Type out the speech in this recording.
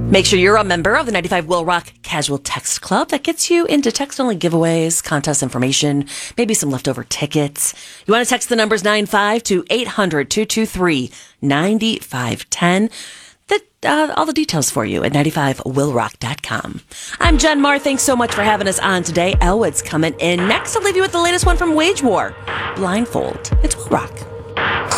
Make sure you're a member of the 95 Will Rock Casual Text Club. That gets you into text-only giveaways, contest information, maybe some leftover tickets. You want to text the numbers 95 to 800-223-9510. All the details for you at 95willrock.com. I'm Jen Marr. Thanks so much for having us on today. Elwood's coming in next. I'll leave you with the latest one from Wage War, Blindfold. It's Will Rock.